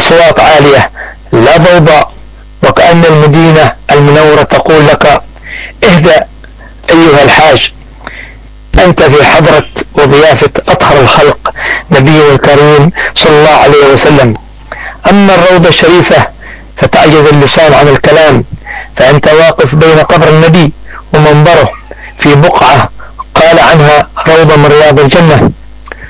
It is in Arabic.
أصوات عالية، لا ضوضاء، وكأن المدينة المنورة تقول لك: اهدأ أيها الحاج، أنت في حضرة وضيافة أطهر الخلق نبينا الكريم صلى الله عليه وسلم. أما الروضة الشريفة فتعجز اللسان عن الكلام، فأنت واقف بين قبر النبي ومنبره في بقعة قال عنها روضة من رياض الجنة،